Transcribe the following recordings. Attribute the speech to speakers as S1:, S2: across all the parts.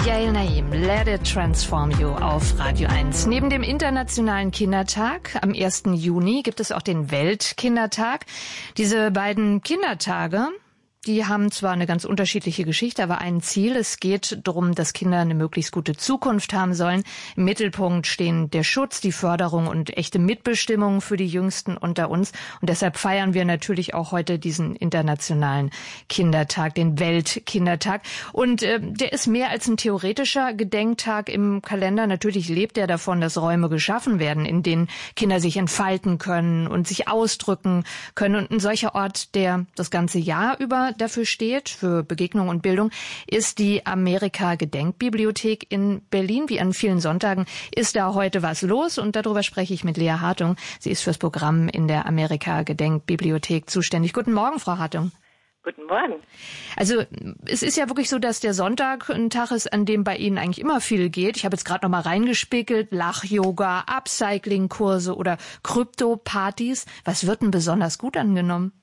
S1: Yael Naim, Let It Transform You auf Radio 1. Neben dem Internationalen Kindertag am 1. Juni gibt es auch den Weltkindertag. Diese beiden Kindertage, die haben zwar eine ganz unterschiedliche Geschichte, aber ein Ziel. Es geht darum, dass Kinder eine möglichst gute Zukunft haben sollen. Im Mittelpunkt stehen der Schutz, die Förderung und echte Mitbestimmung für die Jüngsten unter uns. Und deshalb feiern wir natürlich auch heute diesen Internationalen Kindertag, den Weltkindertag. Und der ist mehr als ein theoretischer Gedenktag im Kalender. Natürlich lebt er davon, dass Räume geschaffen werden, in denen Kinder sich entfalten können und sich ausdrücken können. Und ein solcher Ort, der das ganze Jahr über dafür steht, für Begegnung und Bildung, ist die Amerika-Gedenkbibliothek in Berlin. Wie an vielen Sonntagen ist da heute was los und darüber spreche ich mit Lea Hartung. Sie ist fürs Programm in der Amerika-Gedenkbibliothek zuständig. Guten Morgen, Frau Hartung.
S2: Guten Morgen.
S1: Also es ist ja wirklich so, dass der Sonntag ein Tag ist, an dem bei Ihnen eigentlich immer viel geht. Ich habe jetzt gerade noch mal reingespickelt, Lach-Yoga, Upcycling-Kurse oder Krypto-Partys. Was wird denn besonders gut angenommen?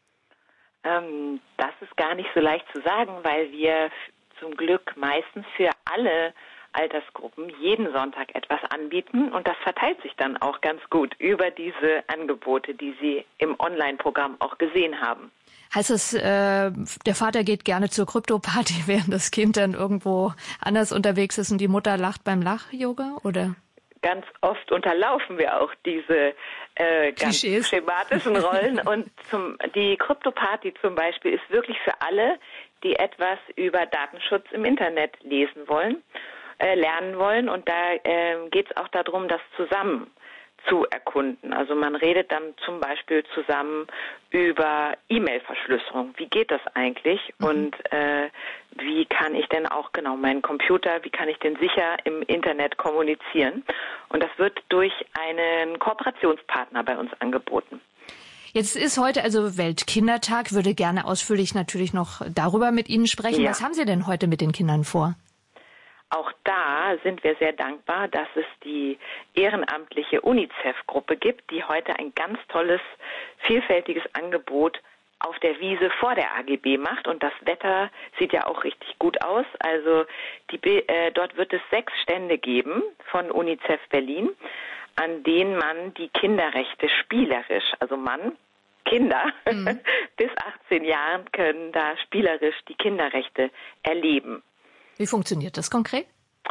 S2: Das ist gar nicht so leicht zu sagen, weil wir zum Glück meistens für alle Altersgruppen jeden Sonntag etwas anbieten und das verteilt sich dann auch ganz gut über diese Angebote, die Sie im Online-Programm auch gesehen haben.
S1: Heißt das, der Vater geht gerne zur Krypto-Party, während das Kind dann irgendwo anders unterwegs ist und die Mutter lacht beim Lach-Yoga, oder?
S2: Ganz oft unterlaufen wir auch diese ganz schematischen Rollen. Und die Krypto-Party zum Beispiel ist wirklich für alle, die etwas über Datenschutz im Internet lernen wollen. Und da geht es auch darum, das zusammen zu erkunden. Also man redet dann zum Beispiel zusammen über E-Mail-Verschlüsselung. Wie geht das eigentlich? Und wie kann ich denn auch meinen Computer, wie kann ich denn sicher im Internet kommunizieren? Und das wird durch einen Kooperationspartner bei uns angeboten.
S1: Jetzt ist heute also Weltkindertag, würde gerne ausführlich natürlich noch darüber mit Ihnen sprechen. Ja. Was haben Sie denn heute mit den Kindern vor?
S2: Auch da sind wir sehr dankbar, dass es die ehrenamtliche UNICEF-Gruppe gibt, die heute ein ganz tolles, vielfältiges Angebot auf der Wiese vor der AGB macht. Und das Wetter sieht ja auch richtig gut aus. Also dort wird es 6 Stände geben von UNICEF Berlin, an denen man die Kinderrechte spielerisch, Kinder bis 18 Jahren können da spielerisch die Kinderrechte erleben.
S1: Wie funktioniert das konkret?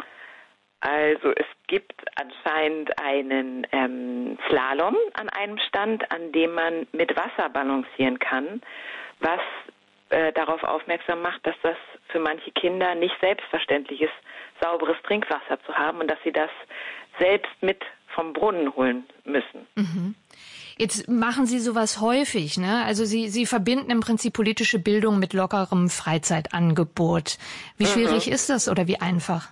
S2: Also es gibt anscheinend einen Slalom an einem Stand, an dem man mit Wasser balancieren kann, was darauf aufmerksam macht, dass das für manche Kinder nicht selbstverständlich ist, sauberes Trinkwasser zu haben und dass sie das selbst mit vom Brunnen holen müssen.
S1: Mhm. Jetzt machen Sie sowas häufig, ne? Also Sie verbinden im Prinzip politische Bildung mit lockerem Freizeitangebot. Wie schwierig ist das oder wie einfach?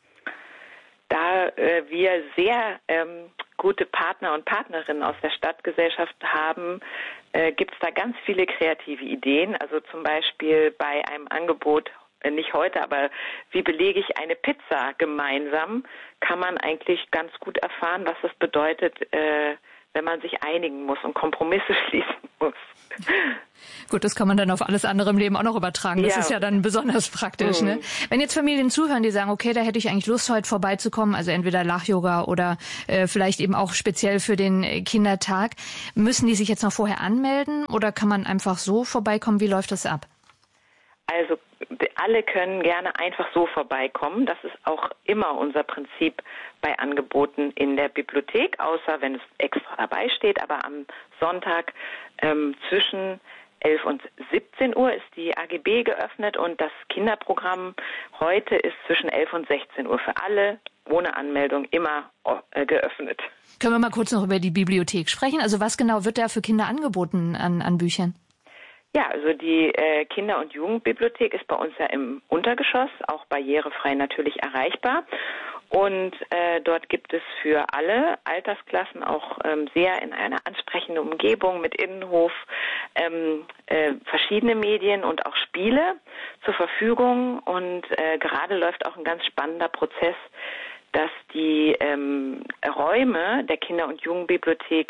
S2: Da wir sehr gute Partner und Partnerinnen aus der Stadtgesellschaft haben, gibt es da ganz viele kreative Ideen. Also zum Beispiel bei einem Angebot, nicht heute, aber wie belege ich eine Pizza gemeinsam, kann man eigentlich ganz gut erfahren, was das bedeutet, wenn man sich einigen muss und Kompromisse schließen muss.
S1: Gut, das kann man dann auf alles andere im Leben auch noch übertragen. Das ist ja dann besonders praktisch. Ne? Wenn jetzt Familien zuhören, die sagen, okay, da hätte ich eigentlich Lust, heute vorbeizukommen, also entweder Lach-Yoga oder vielleicht eben auch speziell für den Kindertag, müssen die sich jetzt noch vorher anmelden oder kann man einfach so vorbeikommen? Wie läuft das ab?
S2: Also alle können gerne einfach so vorbeikommen. Das ist auch immer unser Prinzip bei Angeboten in der Bibliothek, außer wenn es extra dabei steht. Aber am Sonntag zwischen 11 und 17 Uhr ist die AGB geöffnet und das Kinderprogramm heute ist zwischen 11 und 16 Uhr für alle ohne Anmeldung immer geöffnet.
S1: Können wir mal kurz noch über die Bibliothek sprechen? Also was genau wird da für Kinder angeboten an Büchern?
S2: Ja, also die Kinder- und Jugendbibliothek ist bei uns ja im Untergeschoss, auch barrierefrei natürlich erreichbar. Und dort gibt es für alle Altersklassen auch sehr in einer ansprechenden Umgebung mit Innenhof verschiedene Medien und auch Spiele zur Verfügung. Und gerade läuft auch ein ganz spannender Prozess, dass die Räume der Kinder- und Jugendbibliothek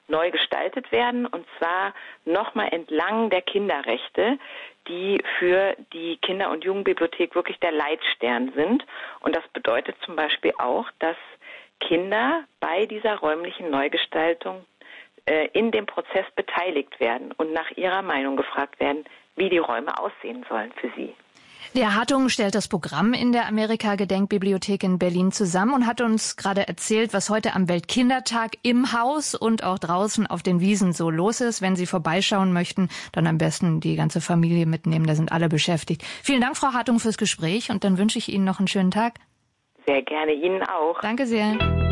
S2: neu gestaltet werden, und zwar nochmal entlang der Kinderrechte, die für die Kinder- und Jugendbibliothek wirklich der Leitstern sind. Und das bedeutet zum Beispiel auch, dass Kinder bei dieser räumlichen Neugestaltung in dem Prozess beteiligt werden und nach ihrer Meinung gefragt werden, wie die Räume aussehen sollen für sie.
S1: Lea Hartung stellt das Programm in der Amerika-Gedenkbibliothek in Berlin zusammen und hat uns gerade erzählt, was heute am Weltkindertag im Haus und auch draußen auf den Wiesen so los ist. Wenn Sie vorbeischauen möchten, dann am besten die ganze Familie mitnehmen, da sind alle beschäftigt. Vielen Dank, Frau Hartung, fürs Gespräch, und dann wünsche ich Ihnen noch einen schönen Tag.
S2: Sehr gerne, Ihnen auch.
S1: Danke sehr.